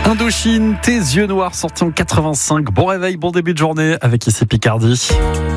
Indochine, tes yeux noirs, sorti en 85. Bon réveil, bon début de journée avec ici Picardie.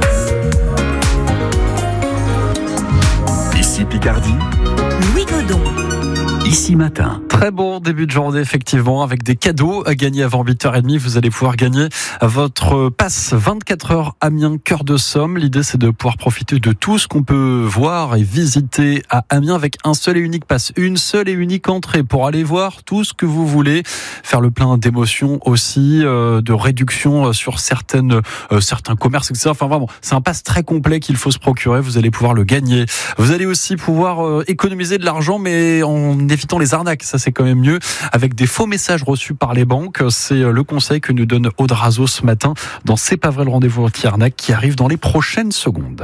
Ici Picardie. Louis Godon. Ici matin. Très bon début de journée, effectivement, avec des cadeaux à gagner avant 8h30. Vous allez pouvoir gagner votre passe 24 heures Amiens, cœur de Somme. L'idée, c'est de pouvoir profiter de tout ce qu'on peut voir et visiter à Amiens avec un seul et unique passe, une seule et unique entrée pour aller voir tout ce que vous voulez, faire le plein d'émotions aussi, de réduction sur certains commerces, etc. Enfin, vraiment, c'est un passe très complet qu'il faut se procurer. Vous allez pouvoir le gagner. Vous allez aussi pouvoir économiser de l'argent, mais en évitant les arnaques. Ça, c'est quand même mieux. Avec des faux messages reçus par les banques. C'est le conseil que nous donne Aude Razo ce matin dans C'est pas vrai le rendez-vous anti-arnaque qui arrive dans les prochaines secondes.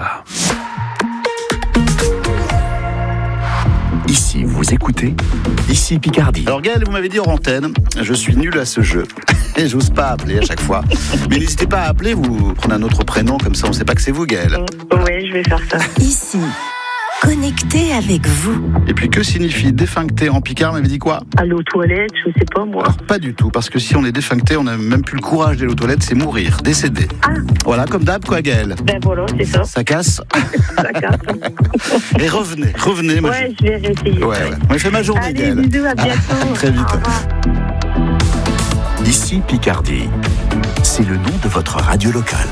Ici, vous écoutez. Ici Picardie. Alors Gaël, vous m'avez dit hors antenne, je suis nul à ce jeu. Et j'ose pas appeler à chaque fois. Mais n'hésitez pas à appeler, vous prenez un autre prénom, comme ça on sait pas que c'est vous, Gaël. Oui, je vais faire ça. Ici, connecté avec vous. Et puis que signifie défuncté en picard, m'avait dit quoi? Aller aux toilettes, je sais pas moi. Alors pas du tout, parce que si on est défuncté, on n'a même plus le courage d'aller aux toilettes, c'est mourir, décéder. Ah. Voilà, comme d'hab quoi, Gaël. Ben voilà, c'est ça. Ça casse. Ça casse. Et revenez. Moi, Ouais, je vais réessayer. Ouais. Moi, je fais ma journée, Allez, Gaël. bisous, à bientôt. Très vite. Au revoir. Ici Picardie. C'est le nom de votre radio locale.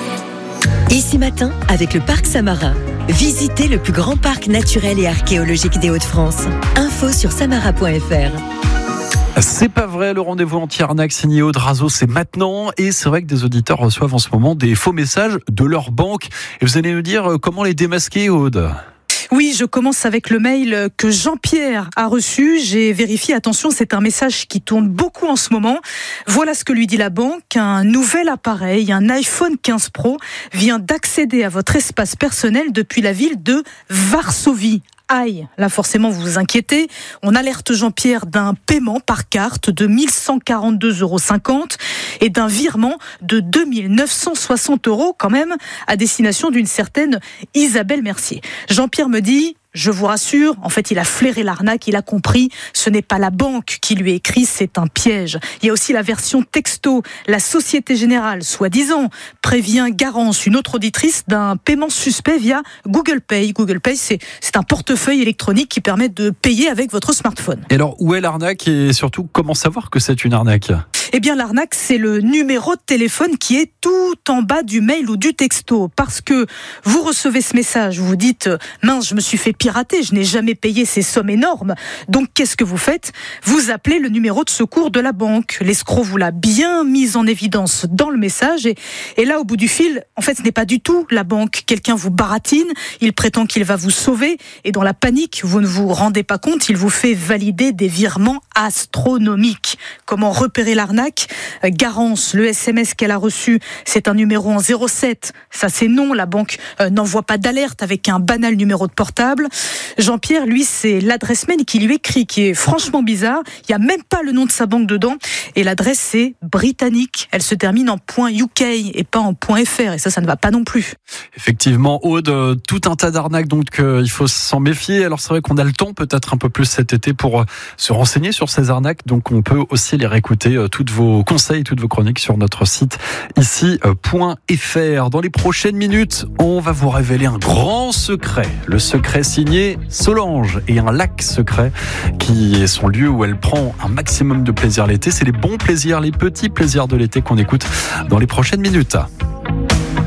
Ici matin, avec le Parc Samarin. Visitez le plus grand parc naturel et archéologique des Hauts-de-France. Info sur samara.fr. C'est pas vrai, le rendez-vous anti-arnaque signé Aude Razo, c'est maintenant. Et c'est vrai que des auditeurs reçoivent en ce moment des faux messages de leur banque. Et vous allez nous dire comment les démasquer, Aude? Oui, je commence avec le mail que Jean-Pierre a reçu. J'ai vérifié, attention, c'est un message qui tourne beaucoup en ce moment. Voilà ce que lui dit la banque. Un nouvel appareil, un iPhone 15 Pro, vient d'accéder à votre espace personnel depuis la ville de Varsovie. Aïe, là forcément vous vous inquiétez. On alerte Jean-Pierre d'un paiement par carte de 1 142,50 € et d'un virement de 2 960 € quand même à destination d'une certaine Isabelle Mercier. Jean-Pierre me dit... Je vous rassure, en fait, il a flairé l'arnaque, il a compris, ce n'est pas la banque qui lui écrit, c'est un piège. Il y a aussi la version texto. La Société Générale, soi-disant, prévient Garance, une autre auditrice, d'un paiement suspect via Google Pay. Google Pay, c'est un portefeuille électronique qui permet de payer avec votre smartphone. Et alors, où est l'arnaque et surtout, comment savoir que c'est une arnaque? Eh bien, l'arnaque, c'est le numéro de téléphone qui est tout en bas du mail ou du texto. Parce que vous recevez ce message, vous vous dites « Mince, je me suis fait pirater, je n'ai jamais payé ces sommes énormes. » Donc, qu'est-ce que vous faites? Vous appelez le numéro de secours de la banque. L'escroc vous l'a bien mis en évidence dans le message. Et là, au bout du fil, en fait, ce n'est pas du tout la banque. Quelqu'un vous baratine, il prétend qu'il va vous sauver. Et dans la panique, vous ne vous rendez pas compte, il vous fait valider des virements astronomiques. Comment repérer l'arnaque? Garance, le SMS qu'elle a reçu, c'est un numéro en 07. Ça, c'est non. La banque n'envoie pas d'alerte avec un banal numéro de portable. Jean-Pierre, lui, c'est l'adresse mail qui lui écrit, qui est franchement bizarre. Il n'y a même pas le nom de sa banque dedans. Et l'adresse, c'est britannique. Elle se termine en .uk et pas en .fr. Et ça ne va pas non plus. Effectivement, Aude, tout un tas d'arnaques, donc il faut s'en méfier. Alors c'est vrai qu'on a le temps, peut-être un peu plus cet été, pour se renseigner sur ces arnaques. Donc on peut aussi les réécouter, toutes vos conseils, toutes vos chroniques sur notre site ici.fr. Dans les prochaines minutes, on va vous révéler un grand secret. Le secret signé Solange et un lac secret qui est son lieu où elle prend un maximum de plaisir l'été. C'est les bons plaisirs, les petits plaisirs de l'été qu'on écoute dans les prochaines minutes.